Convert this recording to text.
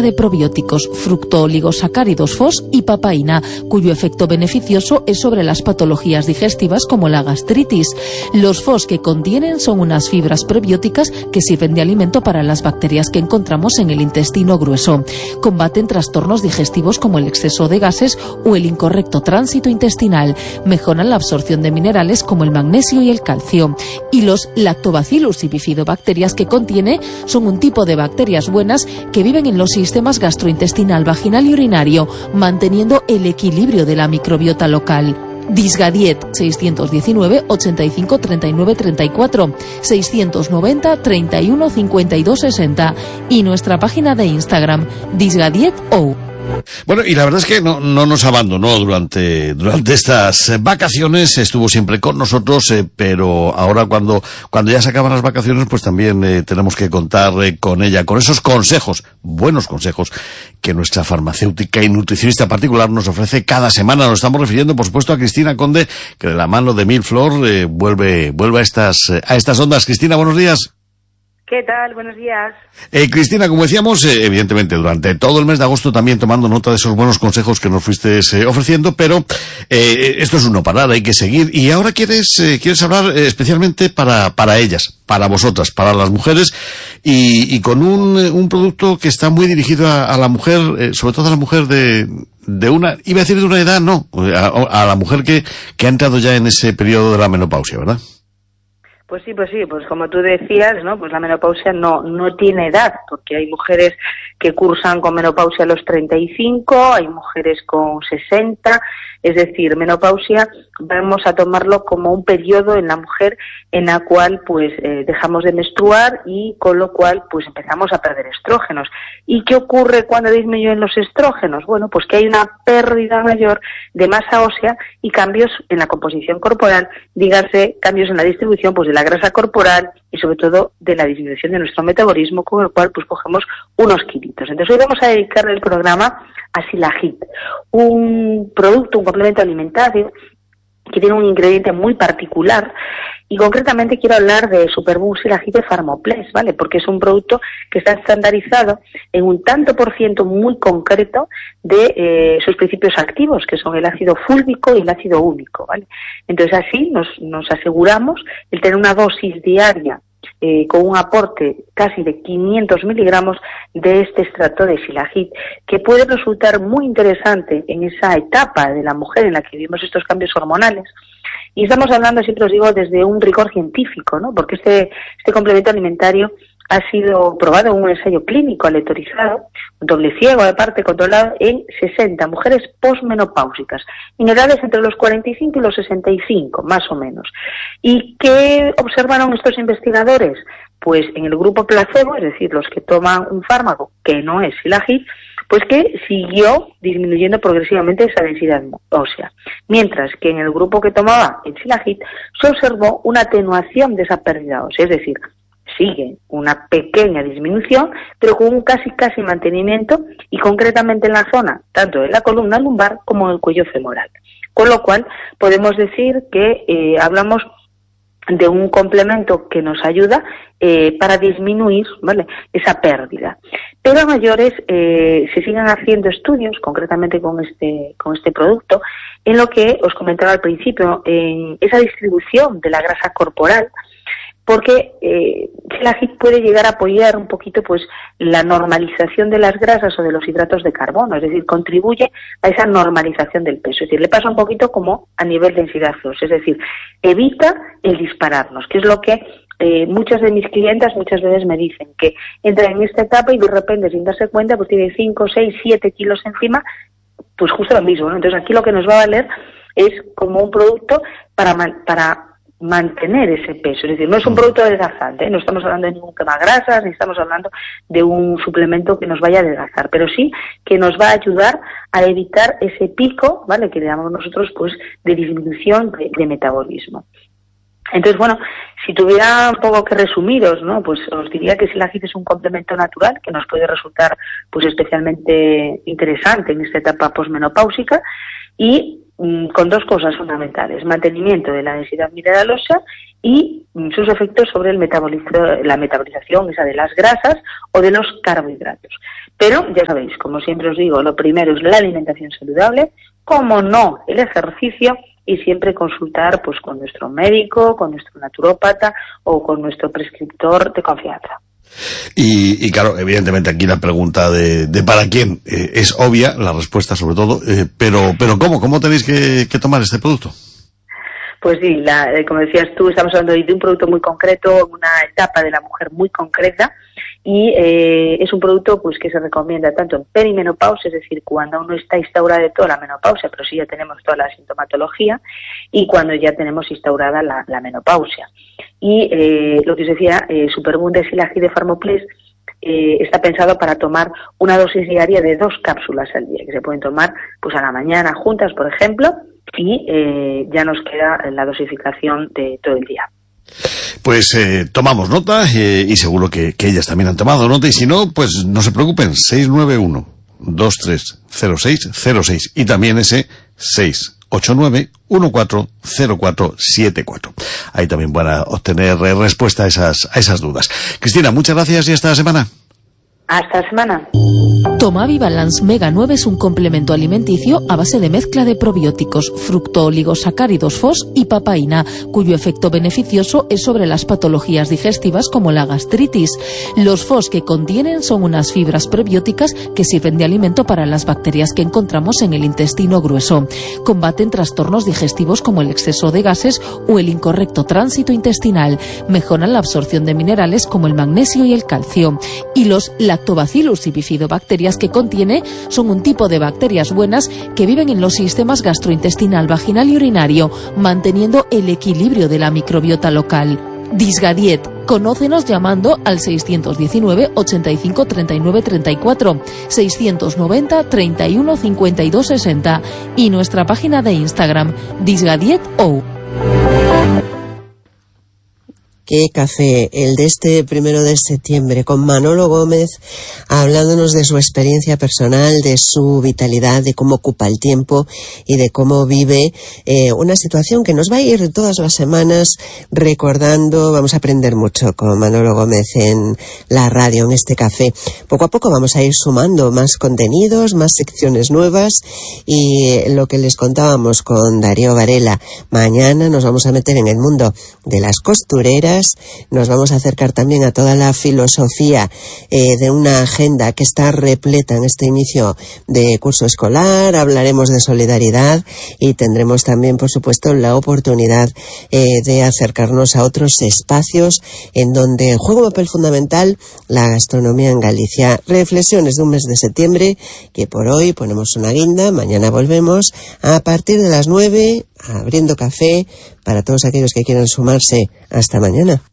rica de probióticos, fructooligosacáridos FOS y papaína, cuyo efecto beneficioso es sobre las patologías digestivas como la gastritis. Los FOS que contienen son unas fibras prebióticas que sirven de alimento para las bacterias que encontramos en el intestino grueso. Combaten trastornos digestivos como el exceso de gases o el incorrecto tránsito intestinal. Mejoran la absorción de minerales como el magnesio y el calcio. Y los lactobacillus y bifidobacterias que contiene son un tipo de bacterias buenas que viven en los sistemas gastrointestinal, vaginal y urinario, manteniendo el equilibrio de la microbiota local. Disgadiet 619 85 39 34 690 31 52 60 y nuestra página de Instagram Disgadiet.o. Bueno, y la verdad es que no nos abandonó durante estas vacaciones, estuvo siempre con nosotros, pero ahora cuando ya se acaban las vacaciones, pues también tenemos que contar con ella, con esos consejos, buenos consejos, que nuestra farmacéutica y nutricionista particular nos ofrece cada semana. Nos estamos refiriendo, por supuesto, a Cristina Conde, que de la mano de Milflor vuelve a estas ondas. Cristina, buenos días. ¿Qué tal? Buenos días. Cristina, como decíamos, evidentemente durante todo el mes de agosto también tomando nota de esos buenos consejos que nos fuiste ofreciendo, pero esto es un no parar, hay que seguir. Y ahora quieres hablar especialmente para ellas, para vosotras, para las mujeres, y con un producto que está muy dirigido a la mujer, sobre todo a la mujer de una, iba a decir de una edad, no, a la mujer que ha entrado ya en ese periodo de la menopausia, ¿verdad? Pues sí, pues como tú decías, ¿no? Pues la menopausia no tiene edad, porque hay mujeres que cursan con menopausia a los 35, hay mujeres con 60, es decir, menopausia vamos a tomarlo como un periodo en la mujer en la cual pues dejamos de menstruar y con lo cual pues empezamos a perder estrógenos. ¿Y qué ocurre cuando disminuyen los estrógenos? Bueno, pues que hay una pérdida mayor de masa ósea y cambios en la composición corporal, dígase cambios en la distribución pues de la grasa corporal y sobre todo de la disminución de nuestro metabolismo, con el cual pues cogemos unos kilitos. Entonces hoy vamos a dedicarle el programa a Silagit, un producto, un complemento alimentario que tiene un ingrediente muy particular y concretamente quiero hablar de Superboom Silagit de Pharmoplex, ¿vale? Porque es un producto que está estandarizado en un tanto por ciento muy concreto de sus principios activos, que son el ácido fúlvico y el ácido úmico, ¿vale? Entonces así nos aseguramos el tener una dosis diaria con un aporte casi de 500 miligramos de este extracto de Silagit, que puede resultar muy interesante en esa etapa de la mujer en la que vivimos estos cambios hormonales. Y estamos hablando, siempre os digo, desde un rigor científico, ¿no? Porque este complemento alimentario ha sido probado en un ensayo clínico aleatorizado, doble ciego, aparte controlado, en 60 mujeres posmenopáusicas, en edades entre los 45 y los 65, más o menos. ¿Y qué observaron estos investigadores? Pues en el grupo placebo, es decir, los que toman un fármaco que no es Silagit, pues que siguió disminuyendo progresivamente esa densidad ósea. Mientras que en el grupo que tomaba el Silagit se observó una atenuación de esa pérdida ósea, es decir, sigue una pequeña disminución, pero con un casi mantenimiento y concretamente en la zona tanto de la columna lumbar como en el cuello femoral. Con lo cual podemos decir que hablamos de un complemento que nos ayuda para disminuir, ¿vale?, esa pérdida. Pero a mayores se siguen haciendo estudios, concretamente con este producto, en lo que os comentaba al principio, en esa distribución de la grasa corporal, porque Silagit puede llegar a apoyar un poquito pues la normalización de las grasas o de los hidratos de carbono, es decir, contribuye a esa normalización del peso, es decir, le pasa un poquito como a nivel de densidad ósea, es decir, evita el dispararnos, que es lo que muchas de mis clientas muchas veces me dicen, que entran en esta etapa y de repente sin darse cuenta pues tienen 5, 6, 7 kilos encima, pues justo lo mismo, ¿no? Entonces aquí lo que nos va a valer es como un producto para mantener ese peso, es decir, no es un producto adelgazante, no estamos hablando de ningún quemagrasas, ni estamos hablando de un suplemento que nos vaya a adelgazar, pero sí que nos va a ayudar a evitar ese pico, ¿vale?, que le llamamos nosotros pues de disminución de metabolismo. Entonces, bueno, si tuviera un poco que resumiros, ¿no?, pues os diría que Silagit es un complemento natural que nos puede resultar pues especialmente interesante en esta etapa posmenopáusica y con dos cosas fundamentales: mantenimiento de la densidad mineral ósea y sus efectos sobre la metabolización esa de las grasas o de los carbohidratos. Pero ya sabéis, como siempre os digo, lo primero es la alimentación saludable, como no, el ejercicio, y siempre consultar pues con nuestro médico, con nuestro naturópata o con nuestro prescriptor de confianza. Y claro, evidentemente aquí la pregunta de para quién es obvia, la respuesta sobre todo, pero ¿cómo tenéis que tomar este producto? Pues sí, como decías tú, estamos hablando de un producto muy concreto, una etapa de la mujer muy concreta, y es un producto pues que se recomienda tanto en perimenopausia, es decir, cuando aún no está instaurada de toda la menopausia, pero sí ya tenemos toda la sintomatología, y cuando ya tenemos instaurada la menopausia. Y lo que os decía, Superbund de Silagide Pharmoplex está pensado para tomar una dosis diaria de 2 cápsulas al día, que se pueden tomar pues a la mañana juntas, por ejemplo, y ya nos queda la dosificación de todo el día. Pues tomamos nota y seguro que ellas también han tomado nota, y si no, pues no se preocupen, 691-230606 y también ese 689-140474. Ahí también van a obtener respuesta a esas dudas. Cristina, muchas gracias y hasta la semana. Hasta la semana. Tomavi Balance Mega 9 es un complemento alimenticio a base de mezcla de probióticos, fructooligosacáridos FOS y papaína, cuyo efecto beneficioso es sobre las patologías digestivas como la gastritis. Los FOS que contienen son unas fibras prebióticas que sirven de alimento para las bacterias que encontramos en el intestino grueso. Combaten trastornos digestivos como el exceso de gases o el incorrecto tránsito intestinal. Mejoran la absorción de minerales como el magnesio y el calcio. Y los Lactobacillus y bifidobacterias que contiene son un tipo de bacterias buenas que viven en los sistemas gastrointestinal, vaginal y urinario, manteniendo el equilibrio de la microbiota local. Disgadiet. Conócenos llamando al 619 85 39 34, 690 31 52 60 y nuestra página de Instagram, disgadietou. Qué café, el de este 1 de septiembre, con Manolo Gómez, hablándonos de su experiencia personal, de su vitalidad, de cómo ocupa el tiempo y de cómo vive una situación que nos va a ir todas las semanas recordando. Vamos a aprender mucho con Manolo Gómez en la radio, en este café. Poco a poco vamos a ir sumando más contenidos, más secciones nuevas, y lo que les contábamos con Darío Varela, mañana nos vamos a meter en el mundo de las costureras. Nos vamos a acercar también a toda la filosofía de una agenda que está repleta en este inicio de curso escolar. Hablaremos de solidaridad y tendremos también, por supuesto, la oportunidad de acercarnos a otros espacios en donde juega un papel fundamental la gastronomía en Galicia. Reflexiones de un mes de septiembre, que por hoy ponemos una guinda. Mañana volvemos a partir de las 9, abriendo café para todos aquellos que quieran sumarse. Hasta mañana.